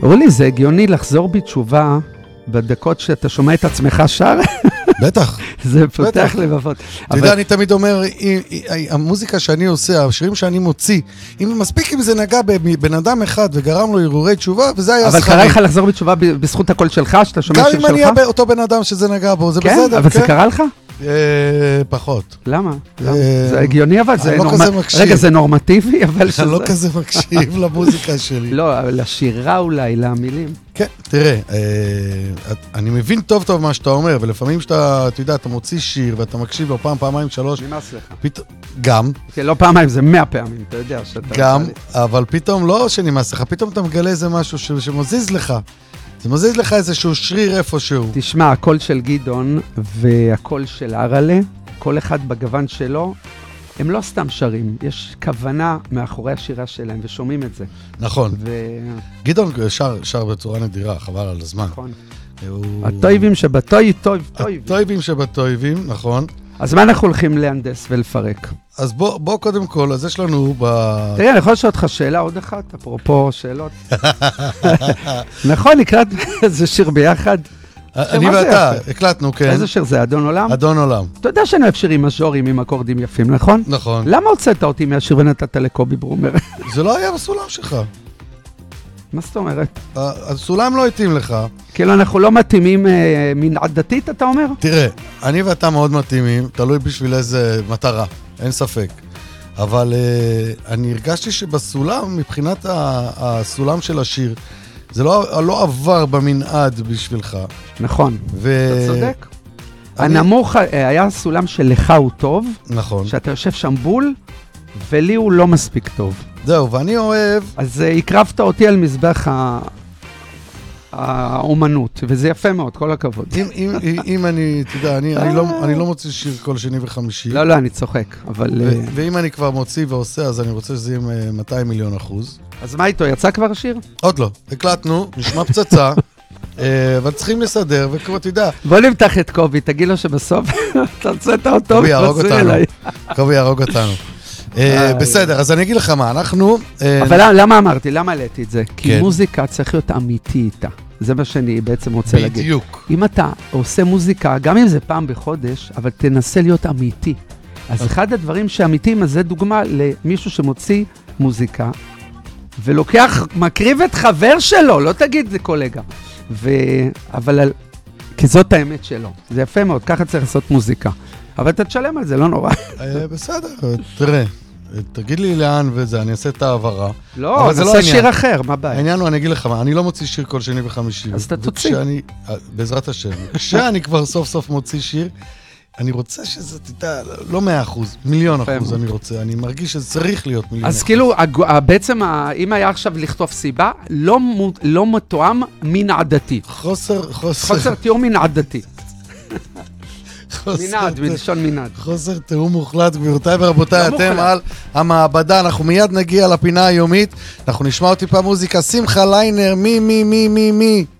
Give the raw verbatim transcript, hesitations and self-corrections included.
אורלי, זה הגיוני לחזור בתשובה בדקות שאתה שומע את עצמך שר? בטח. זה פותח לבבות. אתה יודע, אני תמיד אומר, המוזיקה שאני עושה, השירים שאני מוציא, אם מספיק אם זה נגע בבן אדם אחד וגרם לו הרהורי תשובה, וזה היה אבל קרה לך לחזור בתשובה בזכות הקול שלך, שאתה שומע שיר שלך? גם אם אני אהיה אותו בן אדם שזה נגע בו, זה בסדר. כן, אבל זה קרה לך? פחות. למה? זה הגיוני אבל זה... אני לא כזה מקשיב. רגע, זה נורמטיבי, אבל... אני לא כזה מקשיב למוזיקה שלי. לא, לשירה אולי, למילים. כן, תראה, אני מבין טוב טוב מה שאתה אומר, ולפעמים שאתה, אתה יודע, אתה מוציא שיר ואתה מקשיב לו פעם, פעמיים, שלוש. נמאס לך. גם. לא פעמיים, זה מאה פעמים, אתה יודע שאתה... גם, אבל פתאום לא שנמאס לך, פתאום אתה מגלה איזה משהו שמזיז לך. זה מזיז לך איזשהו שריר איפשהו. תשמע, הקול של גדעון והקול של ארלה, כל אחד בגוון שלו, הם לא סתם שרים, יש כוונה מאחורי השירה שלהם, ושומעים את זה. נכון. ו... גדעון שר, שר בצורה נדירה, חבל על הזמן. נכון. הוא... הטויבים שבטוי, טויב, טויב. הטויבים שבטויבים, נכון. אז מה אנחנו הולכים להנדס ולפרק? אז בוא, בוא קודם כל, אז יש לנו ב... תראה, אני יכול לשאול אותך שאלה עוד אחת, אפרופו שאלות. נכון, נקראת איזה שיר ביחד. אני ואתה, הקלטנו, כן. איזה שיר זה, אדון עולם? אדון עולם. אתה יודע שאני אוהב שירים מז'וריים עם אקורדים יפים, נכון? נכון. למה הוצאת אותי מהשיר ונתת לקובי ברומר? זה לא היה בסולם שלך. מה זאת אומרת? הסולם לא התאים לך. כאילו אנחנו לא מתאימים מנעד דתית, אתה אומר? תראה, אני ואתה מאוד מתאימים, תלוי בשביל איזה מטרה, אין ספק. אבל אני הרגשתי שבסולם, מבחינת הסולם של השיר, זה לא, לא עבר במנעד בשבילך. נכון, ו... אתה צודק. אני... הנמוך היה סולם שלך הוא טוב. נכון. שאתה יושב שם בול, ולי הוא לא מספיק טוב. זהו, ואני אוהב... אז הקרבת אותי על מזבח ה... האומנות, וזה יפה מאוד, כל הכבוד. אם, אם, אם אני, אתה יודע, אני, אני, לא, אני לא מוציא שיר כל שני וחמישי. לא, לא, אני צוחק, אבל... ו- ואם אני כבר מוציא ועושה, אז אני רוצה שזה יהיה מאתיים מיליון אחוז. אז מה איתו, יצא כבר שיר? עוד לא, הקלטנו, נשמע פצצה, אבל צריכים לסדר, וכמו אתה יודע... בוא נמתח את קובי, תגיד לו שבסוף תרצת אותו, קובי ירוג אותנו, קובי ירוג אותנו. בסדר, אז אני אגיד לך מה, אנחנו... אבל למה אמרתי, למה העליתי את זה? כי מוזיקה צריך להיות אמיתי איתה. זה מה שאני בעצם רוצה להגיד. בדיוק. אם אתה עושה מוזיקה, גם אם זה פעם בחודש, אבל תנסה להיות אמיתי. אז אחד הדברים שאמיתיים, אז זה דוגמה למישהו שמוציא מוזיקה, ולוקח, מקריב את חבר שלו, לא תגיד זה קולגה. ו... אבל, כי זאת האמת שלו. זה יפה מאוד, ככה צריך לעשות מוזיקה. אבל אתה תשלם על זה, לא נורא. בסדר, תראה. תגיד לי לאן וזה, אני אעשה את העברה. לא, נעשה שיר אחר, מה בעיה? העניין הוא, אני אגיד לך מה, אני לא מוציא שיר כל שני וחמישי. אז אתה תוציא. בעזרת השם. כשאני כבר סוף סוף מוציא שיר, אני רוצה שזה, תדע, לא מאה אחוז, מיליון אחוז אני רוצה. אני מרגיש שזה צריך להיות מיליון אחוז. אז כאילו, בעצם, אם היה עכשיו לכתוב סיבה, לא מתואם מנעד דתי. חוסר, חוסר. חוסר תיאום מנעד דתי. מנעד, מלשון מנעד. חוסר תיאום מוחלט, גבירותיי ורבותיי, אתם על המעבדה, אנחנו מיד נגיע לפינה היומית, אנחנו נשמע עוד טיפה מוזיקה, שמחה ליינר, מי, מי, מי, מי, מי.